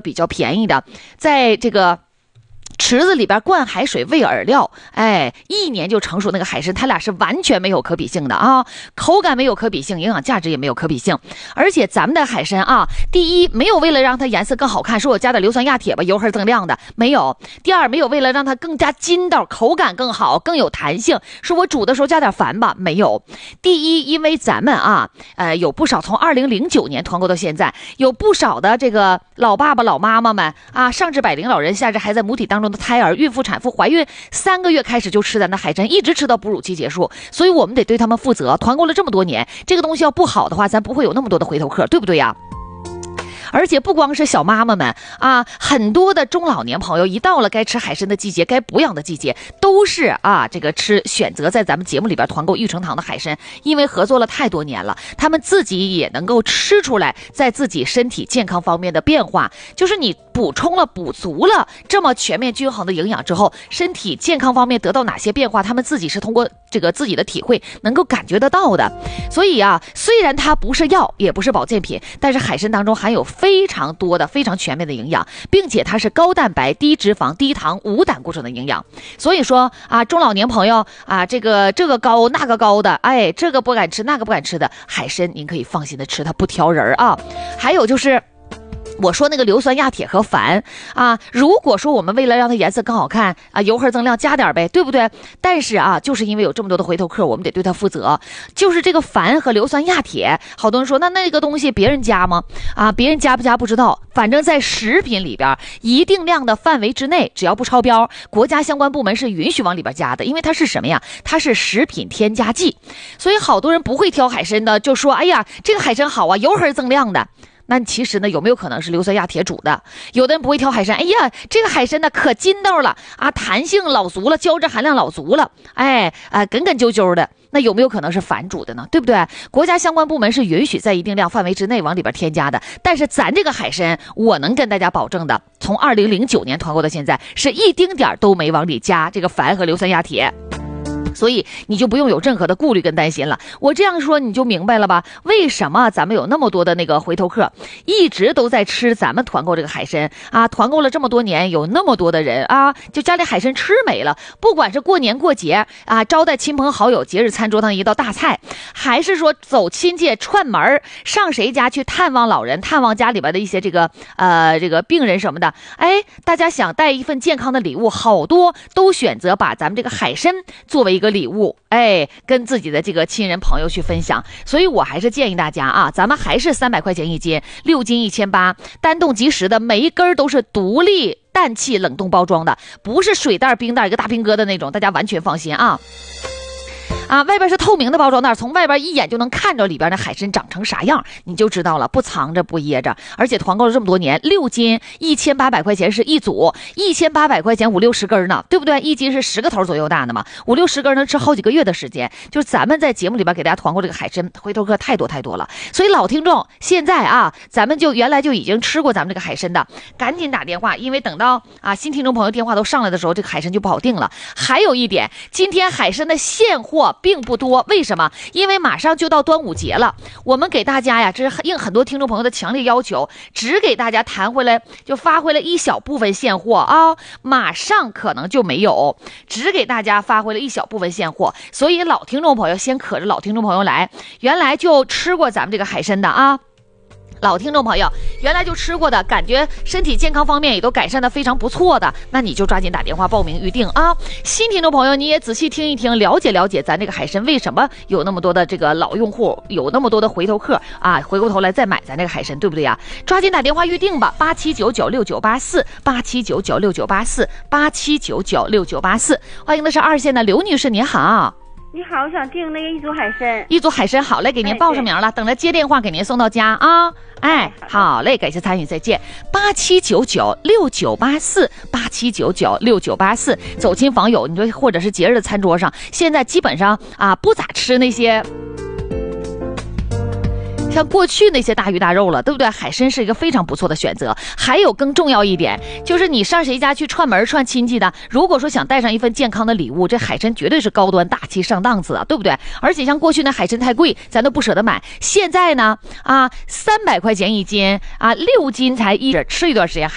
比较便宜的，在这个池子里边灌海水喂饵料，1年就成熟那个海参，它俩是完全没有可比性的啊，口感没有可比性，营养价值也没有可比性。而且咱们的海参啊，第一没有为了让它颜色更好看，说我加点硫酸亚铁吧，油黑锃亮的，没有。第二没有为了让它更加筋道，口感更好，更有弹性，说我煮的时候加点矾吧，没有。第一，因为咱们啊，有不少从2009年团购到现在，有不少的这个老爸爸老妈妈们啊，上至百龄老人，下至还在母体当中的胎儿、孕妇、产妇、怀孕3个月开始就吃咱的海参，一直吃到哺乳期结束，所以我们得对他们负责。团购了这么多年，这个东西要不好的话，咱不会有那么多的回头客，对不对呀？而且不光是小妈妈们啊，很多的中老年朋友一到了该吃海参的季节，该补养的季节，都是这个选择在咱们节目里边团购玉成堂的海参，因为合作了太多年了，他们自己也能够吃出来在自己身体健康方面的变化，就是你补足了这么全面均衡的营养之后，身体健康方面得到哪些变化，他们自己是通过这个自己的体会能够感觉得到的。所以虽然它不是药，也不是保健品，但是海参当中含有非常多的非常全面的营养，并且它是高蛋白、低脂肪、低糖、无胆固醇的营养。所以说中老年朋友这个高那个高的，这个不敢吃那个不敢吃的海参，您可以放心的吃，它不挑人啊。还有就是我说那个硫酸亚铁和矾如果说我们为了让它颜色更好看油黑锃亮加点呗，对不对？但是就是因为有这么多的回头客，我们得对它负责。就是这个矾和硫酸亚铁，好多人说那个东西别人加吗？别人加不加不知道，反正在食品里边一定量的范围之内，只要不超标，国家相关部门是允许往里边加的，因为它是什么呀？它是食品添加剂。所以好多人不会挑海参的，就说哎呀这个海参好油黑锃亮的。那其实呢，有没有可能是硫酸亚铁煮的？有的人不会挑海参，哎呀，这个海参呢可筋道了弹性老足了，胶质含量老足了，梗梗啾啾的。那有没有可能是矾煮的呢？对不对？国家相关部门是允许在一定量范围之内往里边添加的，但是咱这个海参，我能跟大家保证的，从2009年团购到现在，是一丁点都没往里加这个矾和硫酸亚铁。所以你就不用有任何的顾虑跟担心了。我这样说你就明白了吧？为什么咱们有那么多的那个回头客一直都在吃咱们团购这个海参团购了这么多年，有那么多的人就家里海参吃没了，不管是过年过节招待亲朋好友，节日餐桌上一道大菜，还是说走亲戚串门上谁家去探望老人，探望家里边的一些这个病人什么的，大家想带一份健康的礼物，好多都选择把咱们这个海参作为一个礼物，跟自己的这个亲人朋友去分享。所以我还是建议大家咱们还是300块钱一斤，6斤1800，单冻即食的，每一根都是独立氮气冷冻包装的，不是水袋冰袋一个大冰疙瘩那种，大家完全放心外边是透明的包装袋，从外边一眼就能看着里边的海参长成啥样，你就知道了，不藏着不掖着。而且团购了这么多年，6斤1800块钱是一组，1800块钱5-60根呢，对不对？一斤是10个头左右大的嘛，5-60根能吃好几个月的时间。就是咱们在节目里边给大家团购这个海参，回头客太多了。所以老听众现在咱们就原来就已经吃过咱们这个海参的，赶紧打电话，因为等到新听众朋友电话都上来的时候，这个海参就不好定了。还有一点，今天海参的现货并不多，为什么？因为马上就到端午节了，我们给大家这是应很多听众朋友的强烈要求，只给大家发回来一小部分现货马上可能就没有，只给大家发回了一小部分现货。所以老听众朋友先可着老听众朋友来，原来就吃过咱们这个海参的老听众朋友原来就吃过的，感觉身体健康方面也都改善的非常不错的，那你就抓紧打电话报名预定新听众朋友你也仔细听一听，了解咱这个海参为什么有那么多的这个老用户，有那么多的回头客回过头来再买咱这个海参，对不对呀？抓紧打电话预定吧，87996984 87996984 87996984。欢迎的是2线的刘女士，您好。 你好，我想订那个一组海参。 一组海参，好嘞，给您报上名了，等着接电话给您送到家好嘞，感谢参与，再见。87996984 87996984。走亲访友，你说或者是节日的餐桌上，现在基本上不咋吃那些像过去那些大鱼大肉了，对不对？海参是一个非常不错的选择。还有更重要一点，就是你上谁家去串门串亲戚的，如果说想带上一份健康的礼物，这海参绝对是高端大气上档次对不对？而且像过去那海参太贵，咱都不舍得买，现在呢300块钱一斤6斤才吃一段时间